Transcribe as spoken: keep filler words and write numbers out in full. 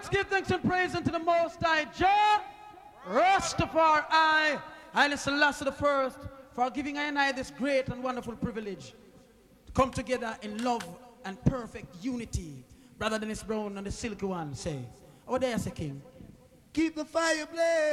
let's give thanks and praise unto the Most High Jah, Rastafari, Haile Selassie the First, for giving I and I this great and wonderful privilege to come together in love and perfect unity. Brother Dennis Brown and the Silky One say, oh, there's a king. Keep the fire blaze.